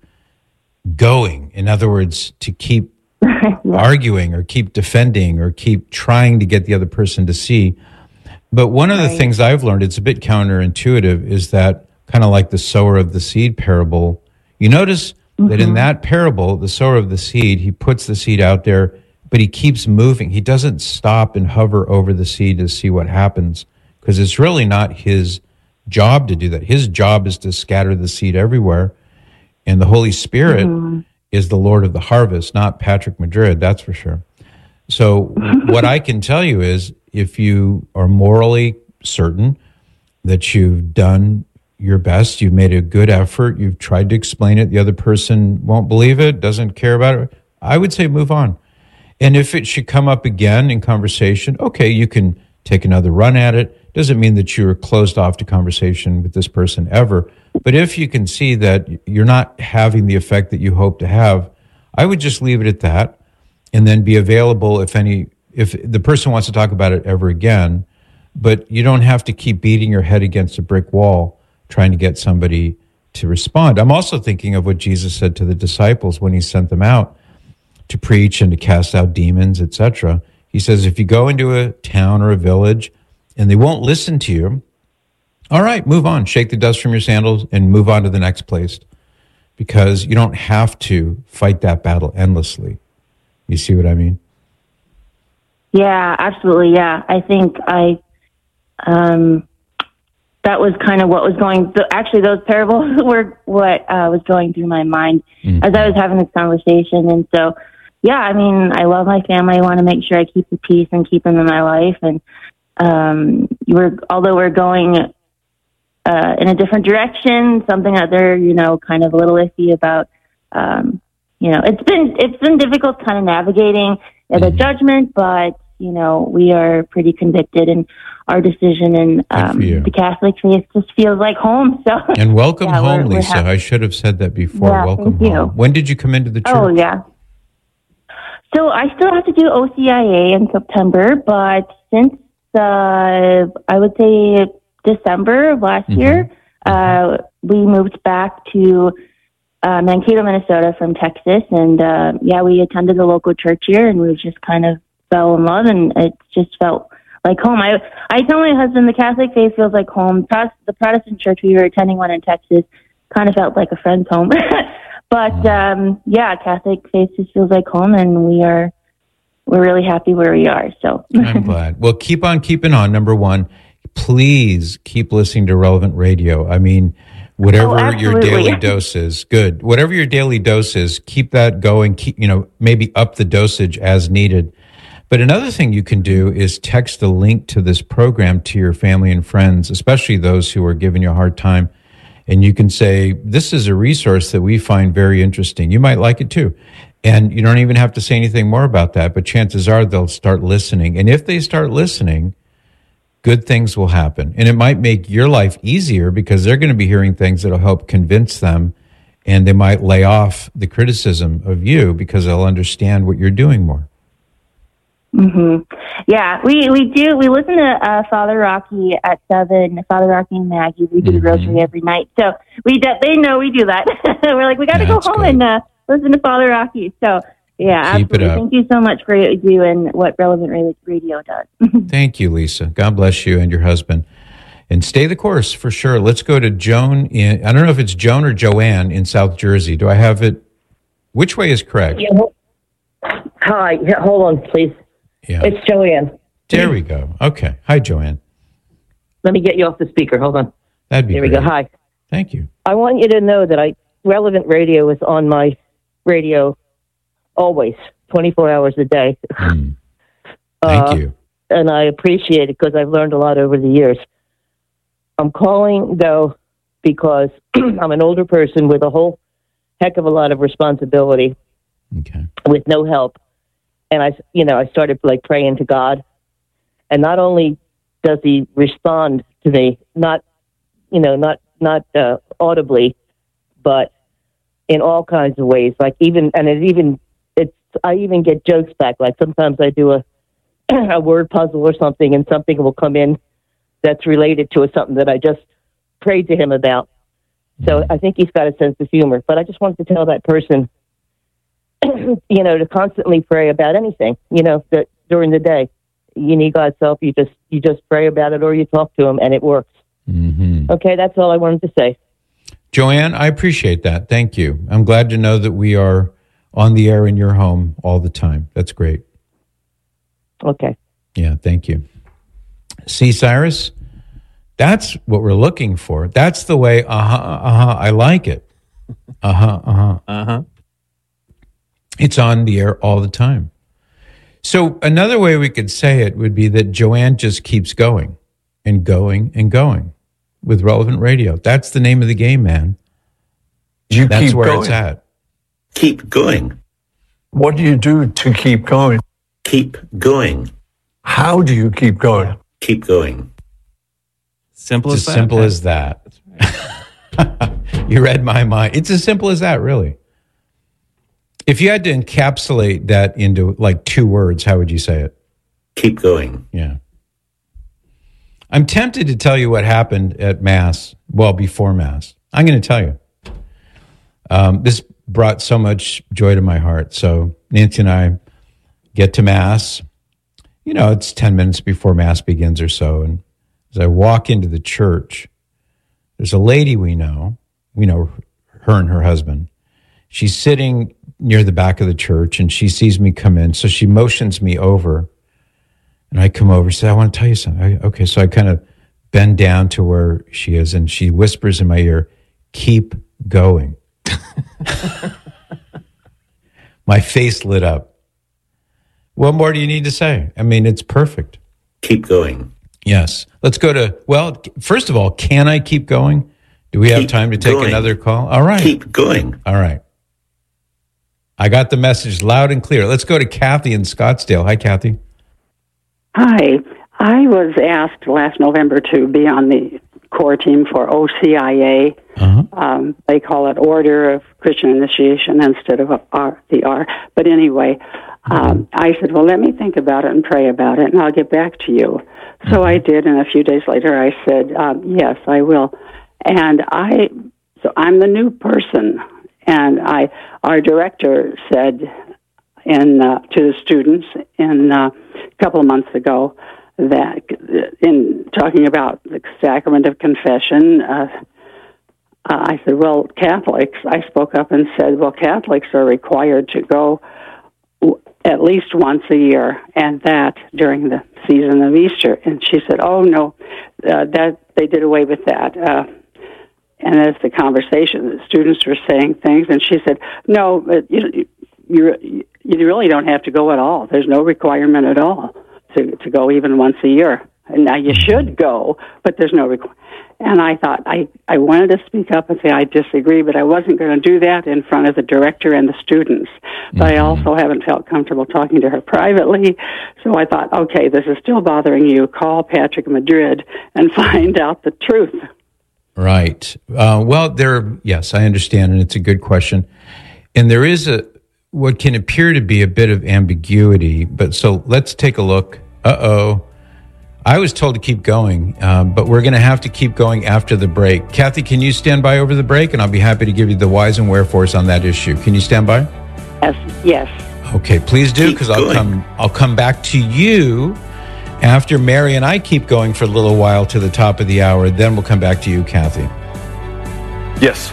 going. In other words, to keep arguing or keep defending or keep trying to get the other person to see. But one of the things I've learned, it's a bit counterintuitive, is that kind of like the sower of the seed parable. You notice that in that parable, the sower of the seed, he puts the seed out there, but he keeps moving. He doesn't stop and hover over the seed to see what happens, because it's really not his job to do that. His job is to scatter the seed everywhere. And the Holy Spirit is the Lord of the harvest, not Patrick Madrid, that's for sure. So what I can tell you is, if you are morally certain that you've done your best, you've made a good effort, you've tried to explain it, the other person won't believe it, doesn't care about it, I would say move on. And if it should come up again in conversation, okay, you can take another run at it. Doesn't mean that you're closed off to conversation with this person ever. But if you can see that you're not having the effect that you hope to have, I would just leave it at that, and then be available if the person wants to talk about it ever again. But you don't have to keep beating your head against a brick wall trying to get somebody to respond. I'm also thinking of what Jesus said to the disciples when he sent them out to preach and to cast out demons, etc. He says, if you go into a town or a village and they won't listen to you, all right, move on. Shake the dust from your sandals and move on to the next place, because you don't have to fight that battle endlessly. You see what I mean? Yeah, absolutely. Yeah, I think that was kind of what was going. Actually, those parables were what was going through my mind as I was having this conversation. And so, yeah, I mean, I love my family. I want to make sure I keep the peace and keep them in my life. And although we're going in a different direction, something that they're, kind of a little iffy about. It's been difficult kind of navigating the judgment, but, we are pretty convicted in our decision, and the Catholic faith just feels like home. So, and welcome home, Lisa. I should have said that before. Yeah, welcome thank you. home. When did you come into the church? Oh, yeah. So I still have to do OCIA in September, but since I would say December of last year, we moved back to Mankato, Minnesota from Texas. And we attended the local church here, and we just kind of fell in love, and it just felt like home. I tell my husband the Catholic faith feels like home. The Protestant church, we were attending one in Texas, kind of felt like a friend's home. But Catholic faith just feels like home, and we're really happy where we are. So I'm glad. Well, keep on keeping on. Number one, please keep listening to Relevant Radio. I mean, whatever your daily dose is, good. Whatever your daily dose is, keep that going. Keep, maybe up the dosage as needed. But another thing you can do is text a link to this program to your family and friends, especially those who are giving you a hard time. And you can say, this is a resource that we find very interesting. You might like it too. And you don't even have to say anything more about that, but chances are they'll start listening. And if they start listening, good things will happen. And it might make your life easier because they're going to be hearing things that'll help convince them, and they might lay off the criticism of you because they'll understand what you're doing more. Yeah, we do. We listen to Father Rocky at 7. Father Rocky and Maggie. We do the rosary every night, so they know we do that. We're like, we got to go home and listen to Father Rocky. So yeah, Keep absolutely. it up. Thank you so much for what you do and what Relevant Radio does. Thank you, Lisa. God bless you and your husband. And stay the course for sure. Let's go to Joan I don't know if it's Joan or Joanne in South Jersey. Do I have it? Which way is correct? Yeah. Hi. Yeah, hold on, please. Yeah. It's Joanne. There we go. Okay. Hi, Joanne. Let me get you off the speaker. Hold on. That'd be There great. we go. Hi. Thank you. I want you to know that Relevant Radio is on my radio always, 24 hours a day. Thank you. And I appreciate it because I've learned a lot over the years. I'm calling, though, because I'm an older person with a whole heck of a lot of responsibility with no help. And I started praying to God, and not only does He respond to me, not audibly, but in all kinds of ways. I even get jokes back. Like sometimes I do a word puzzle or something, and something will come in that's related to something that I just prayed to Him about. So I think He's got a sense of humor. But I just wanted to tell that person, to constantly pray about anything, that during the day. You need God's help, you just pray about it, or you talk to Him, and it works. Okay, that's all I wanted to say. Joanne, I appreciate that. Thank you. I'm glad to know that we are on the air in your home all the time. That's great. Okay. Yeah, thank you. See, Cyrus, that's what we're looking for. That's the way, I like it. It's on the air all the time. So another way we could say it would be that Joanne just keeps going and going and going with Relevant Radio. That's the name of the game, man. That's keep where going. it's at. Keep going. What do you do to keep going? Keep going. How do you keep going? Keep going. Simple as that. Simple as that. You read my mind. It's as simple as that, really. If you had to encapsulate that into like 2 words, how would you say it? Keep going. Yeah. I'm tempted to tell you what happened at Mass, before Mass. I'm going to tell you. This brought so much joy to my heart. So Nancy and I get to Mass. It's 10 minutes before Mass begins or so. And as I walk into the church, there's a lady we know her and her husband. She's sitting near the back of the church, and she sees me come in. So she motions me over, and I come over. She said, I want to tell you something. Okay, so I kind of bend down to where she is, and she whispers in my ear, keep going. My face lit up. What more do you need to say? I mean, it's perfect. Keep going. Yes. Let's go to, well, first of all, can I keep going? Do we have time to take going. another call? All right. Keep going. All right. I got the message loud and clear. Let's go to Kathy in Scottsdale. Hi, Kathy. Hi. I was asked last November to be on the core team for OCIA. They call it Order of Christian Initiation instead of the R. But anyway, I said, well, let me think about it and pray about it, and I'll get back to you. So I did, and a few days later I said, yes, I will. And so I'm the new person, and our director said to the students a couple of months ago that in talking about the sacrament of confession, I said, well, Catholics, I spoke up and said, well, Catholics are required to go at least once a year, and that during the season of Easter. And she said, oh, no, that they did away with that. And as the conversation, the students were saying things, and she said, no, but you really don't have to go at all. There's no requirement at all to go even once a year. And now you should go, but there's no requirement. And I thought I wanted to speak up and say I disagree, but I wasn't going to do that in front of the director and the students. But I also haven't felt comfortable talking to her privately. So I thought, okay, this is still bothering you. Call Patrick Madrid and find out the truth. Right. Well, yes, I understand, and it's a good question. And there is what can appear to be a bit of ambiguity, but so let's take a look. I was told to keep going, but we're going to have to keep going after the break. Kathy, can you stand by over the break? And I'll be happy to give you the whys and wherefores on that issue. Can you stand by? Yes. Okay, please do, because I'll come back to you after Mary and I keep going for a little while to the top of the hour. Then we'll come back to you, Kathy. Yes.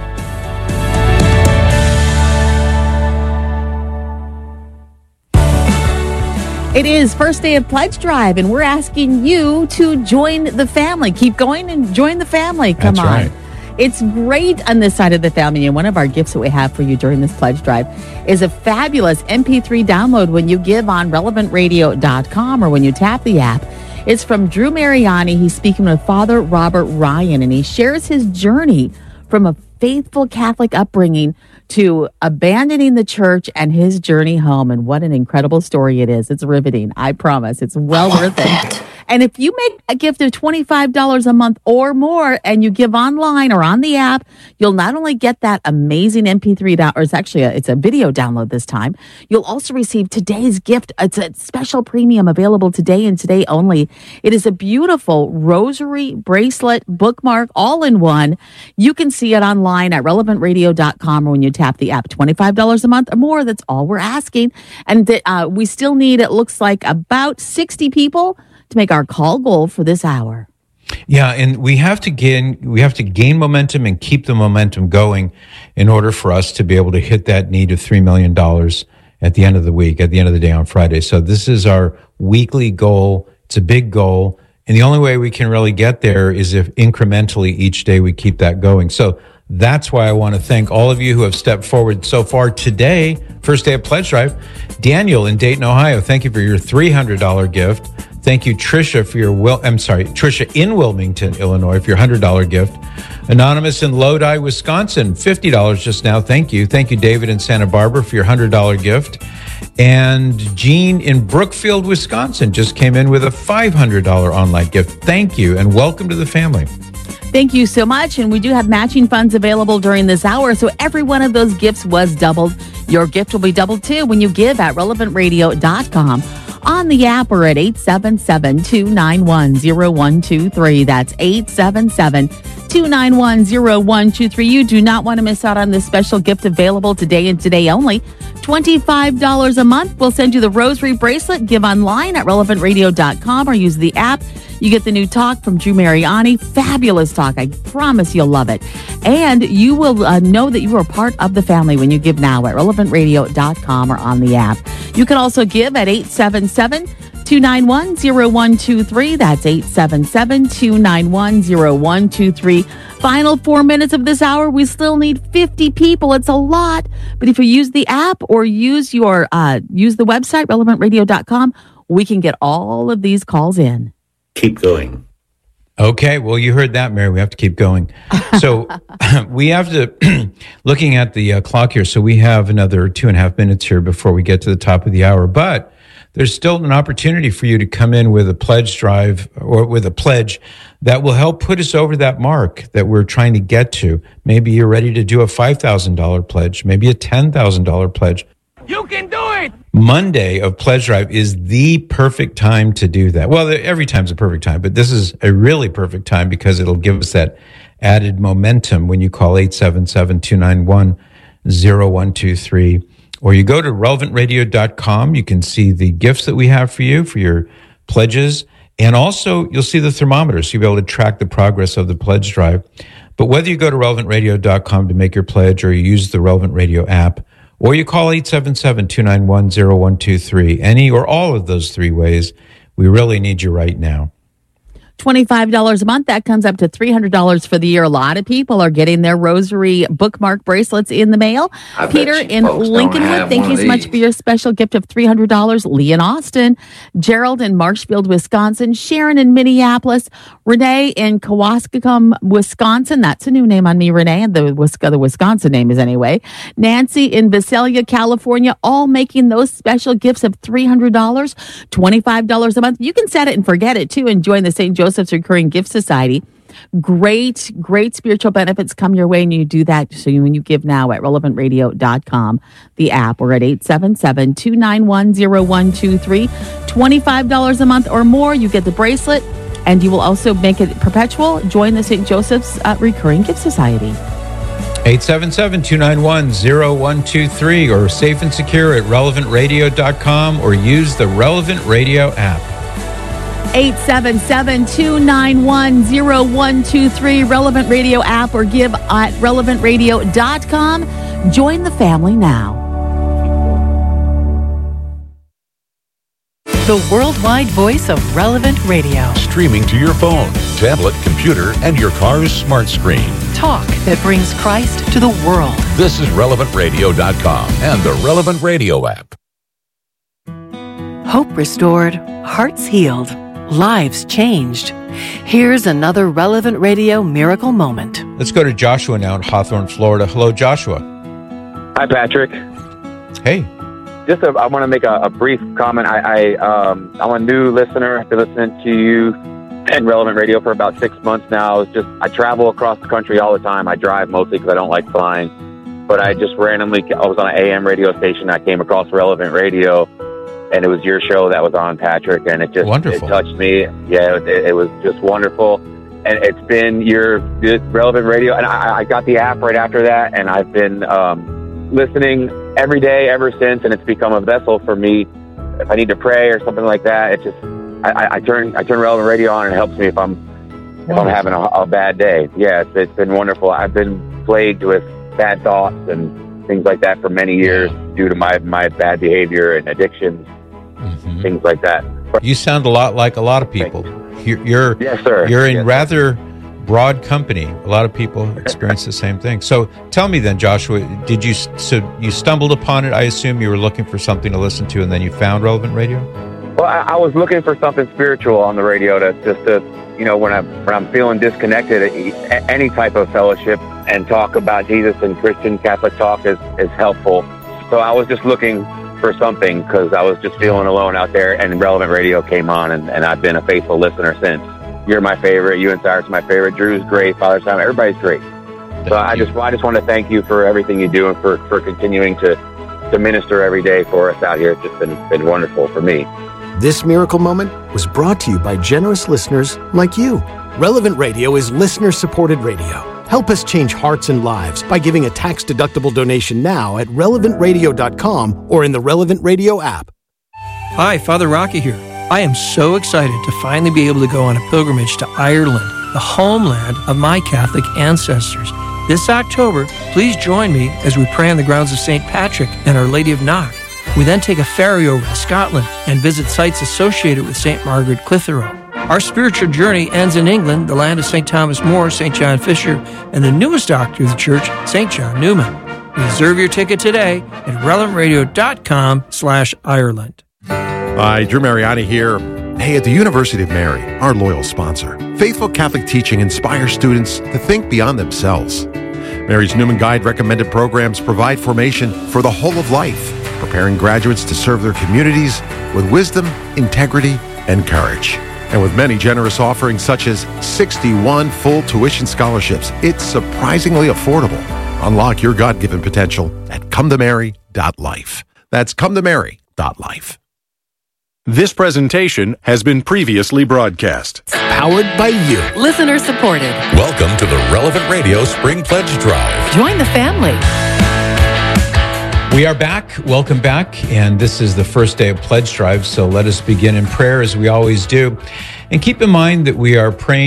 It is first day of Pledge Drive, and we're asking you to join the family. Keep going and join the family. Come That's on. Right. It's great on this side of the family, and one of our gifts that we have for you during this Pledge Drive is a fabulous MP3 download when you give on relevantradio.com or when you tap the app. It's from Drew Mariani. He's speaking with Father Robert Ryan, and he shares his journey from a faithful Catholic upbringing to abandoning the church and his journey home. And what an incredible story it is. It's riveting. I promise. It's well worth it. And if you make a gift of $25 a month or more and you give online or on the app, you'll not only get that amazing MP3 or it's a video download this time. You'll also receive today's gift. It's a special premium available today and today only. It is a beautiful rosary bracelet bookmark all in one. You can see it online at relevantradio.com or when you tap the app. $25 a month or more. That's all we're asking. And we still need, it looks like, about 60 people to make our call goal for this hour. Yeah, and we have to gain momentum and keep the momentum going in order for us to be able to hit that need of $3 million at the end of the week, at the end of the day on Friday. So this is our weekly goal. It's a big goal. And the only way we can really get there is if incrementally each day we keep that going. So that's why I want to thank all of you who have stepped forward so far today, first day of Pledge Drive. Daniel in Dayton, Ohio, thank you for your $300 gift. Thank you, Tricia, for your Tricia in Wilmington, Illinois, for your $100 gift. Anonymous in Lodi, Wisconsin, $50 just now. Thank you. Thank you, David in Santa Barbara, for your $100 gift. And Jean in Brookfield, Wisconsin, just came in with a $500 online gift. Thank you, and welcome to the family. Thank you so much. And we do have matching funds available during this hour. So every one of those gifts was doubled. Your gift will be doubled too when you give at relevantradio.com. On the app or at 877-291-0123. That's 877-291-0123. You do not want to miss out on this special gift available today and today only. $25 a month. We'll send you the rosary bracelet. Give online at relevantradio.com or use the app. You get the new talk from Drew Mariani. Fabulous talk. I promise you'll love it. And you will know that you are part of the family when you give now at relevantradio.com or on the app. You can also give at 877-291-0123. That's 877-291-0123. Final 4 minutes of this hour. We still need 50 people. It's a lot. But if you use the app or use the website, relevantradio.com, we can get all of these calls in. Keep going. Okay, well, you heard that, Mary. We have to keep going. So we have to, looking at the clock here, so we have another 2.5 minutes here before we get to the top of the hour. But there's still an opportunity for you to come in with a pledge drive or with a pledge that will help put us over that mark that we're trying to get to. Maybe you're ready to do a $5,000 pledge, maybe a $10,000 pledge. You can do it! Monday of Pledge Drive is the perfect time to do that. Well, every time's a perfect time, but this is a really perfect time because it'll give us that added momentum when you call 877-291-0123. Or you go to relevantradio.com. You can see the gifts that we have for you, for your pledges. And also, you'll see the thermometer, so you'll be able to track the progress of the Pledge Drive. But whether you go to relevantradio.com to make your pledge or you use the Relevant Radio app, or you call 877-291-0123. Any or all of those three ways, we really need you right now. $25 a month, that comes up to $300 for the year. A lot of people are getting their rosary bookmark bracelets in the mail. Peter in Lincolnwood, thank you so much for your special gift of $300. Lee in Austin, Gerald in Marshfield, Wisconsin, Sharon in Minneapolis, Renee in Kewaskum, Wisconsin. That's a new name on me, Renee, and the Wisconsin name is anyway. Nancy in Visalia, California, all making those special gifts of $300, $25 a month. You can set it and forget it too and join the St. Joseph's Recurring Gift Society. Great spiritual benefits come your way, and you do that. So when you give now at relevantradio.com, the app, or at 877-291-0123, $25 a month or more, you get the bracelet, and you will also make it perpetual. Join the St. Joseph's Recurring Gift Society. 877-291-0123, or safe and secure at relevantradio.com, or use the Relevant Radio app. 877-291-0123, Relevant Radio app, or give at relevantradio.com. Join the family now. The worldwide voice of Relevant Radio. Streaming to your phone, tablet, computer, and your car's smart screen. Talk that brings Christ to the world. This is relevantradio.com and the Relevant Radio app. Hope restored, hearts healed, lives changed. Here's another Relevant Radio miracle moment. Let's go to Joshua now in Hawthorne, Florida. Hello, Joshua. Hi, Patrick. Hey. I want to make a brief comment. I'm a new listener. I've been listening to you and Relevant Radio for about 6 months now. I travel across the country all the time. I drive mostly because I don't like flying. But I just randomly, I was on an AM radio station. I came across Relevant Radio, and it was your show that was on, Patrick, and it just it touched me. Yeah, it was just wonderful. And it's been your Relevant Radio, and I got the app right after that, and I've been listening every day ever since, and it's become a vessel for me. If I need to pray or something like that, it just I turn Relevant Radio on, and it helps me if I'm having a bad day. Yeah, it's been wonderful. I've been plagued with bad thoughts and things like that for many years due to my bad behavior and addictions, things like that. You sound a lot like a lot of people. You're yes, sir. You're in rather broad company. A lot of people experience the same thing. So tell me then, Joshua, you stumbled upon it? I assume you were looking for something to listen to, and then you found Relevant Radio? Well, I was looking for something spiritual on the radio when I'm feeling disconnected, any type of fellowship and talk about Jesus and Christian Catholic talk is helpful. So I was just looking for something because I was just feeling alone out there, and Relevant Radio came on, and I've been a faithful listener since. You're my favorite. You and Cyrus are my favorite. Drew's great. Father Simon, everybody's great. So I just want to thank you for everything you do and for continuing to minister every day for us out here. It's just been wonderful for me. This miracle moment was brought to you by generous listeners like you. Relevant Radio is listener-supported radio. Help us change hearts and lives by giving a tax-deductible donation now at relevantradio.com or in the Relevant Radio app. Hi, Father Rocky here. I am so excited to finally be able to go on a pilgrimage to Ireland, the homeland of my Catholic ancestors. This October, please join me as we pray on the grounds of St. Patrick and Our Lady of Knock. We then take a ferry over to Scotland and visit sites associated with St. Margaret Clitheroe. Our spiritual journey ends in England, the land of St. Thomas More, St. John Fisher, and the newest doctor of the church, St. John Newman. Reserve your ticket today at relevantradio.com/Ireland. Hi, Drew Mariani here. Hey, at the University of Mary, our loyal sponsor, faithful Catholic teaching inspires students to think beyond themselves. Mary's Newman Guide recommended programs provide formation for the whole of life, preparing graduates to serve their communities with wisdom, integrity, and courage. And with many generous offerings such as 61 full tuition scholarships, it's surprisingly affordable. Unlock your God-given potential at cometomary.life. That's cometomary.life. This presentation has been previously broadcast. Powered by you. Listener supported. Welcome to the Relevant Radio Spring Pledge Drive. Join the family. We are back. Welcome back. And this is the first day of Pledge Drive. So let us begin in prayer as we always do. And keep in mind that we are praying